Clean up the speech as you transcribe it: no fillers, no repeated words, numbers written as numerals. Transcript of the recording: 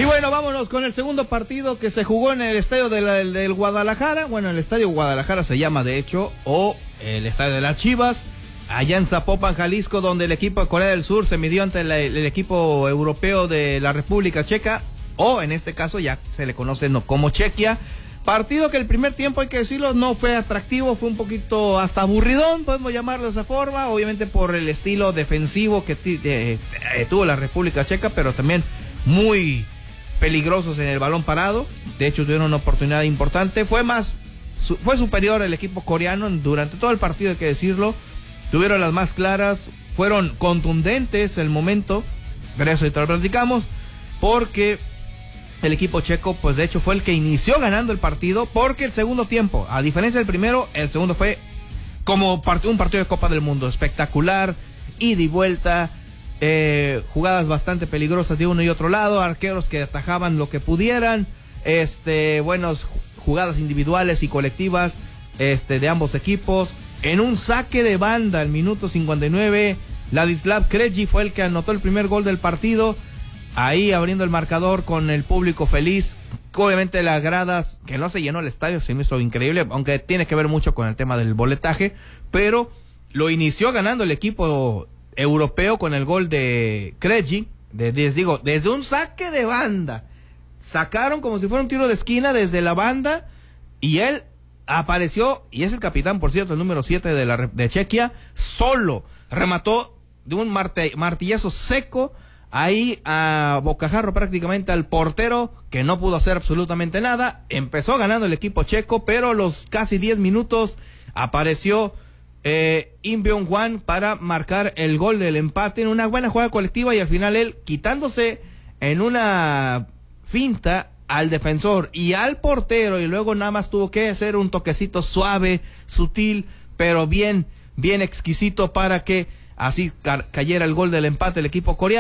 bueno, vámonos con el segundo partido que se jugó en el estadio del Guadalajara. Bueno, el estadio Guadalajara se llama de hecho, o el estadio de las Chivas, allá en Zapopan, Jalisco, donde el equipo de Corea del Sur se midió ante el equipo europeo de la República Checa, o en este caso ya se le conoce como Chequia. Partido que el primer tiempo, hay que decirlo, no fue atractivo, fue un poquito hasta aburridón, podemos llamarlo de esa forma, obviamente por el estilo defensivo que tuvo la República Checa, pero también muy peligrosos en el balón parado. De hecho tuvieron una oportunidad importante. Fue superior el equipo coreano durante todo el partido, hay que decirlo. Tuvieron las más claras, fueron contundentes el momento, pero eso y te lo platicamos, porque el equipo checo, pues de hecho fue el que inició ganando el partido, porque el segundo tiempo, a diferencia del primero, el segundo fue como un partido de Copa del Mundo, espectacular, ida y vuelta, jugadas bastante peligrosas de uno y otro lado, arqueros que atajaban lo que pudieran, buenas jugadas individuales y colectivas de ambos equipos. En un saque de banda al minuto 59, Ladislav Krejci fue el que anotó el primer gol del partido, ahí abriendo el marcador con el público feliz. Obviamente las gradas, que no se llenó el estadio, se me hizo increíble, aunque tiene que ver mucho con el tema del boletaje, pero lo inició ganando el equipo europeo con el gol de Krejci, desde un saque de banda. Sacaron como si fuera un tiro de esquina desde la banda, y él apareció, y es el capitán, por cierto, el número 7 de Chequia, solo remató de un martillazo seco ahí a bocajarro prácticamente al portero, que no pudo hacer absolutamente nada. Empezó ganando el equipo checo, pero a los casi 10 minutos apareció Im Byung-hwan para marcar el gol del empate en una buena jugada colectiva, y al final él, quitándose en una finta al defensor y al portero, y luego nada más tuvo que hacer un toquecito suave, sutil, pero bien exquisito, para que así cayera el gol del empate del equipo coreano.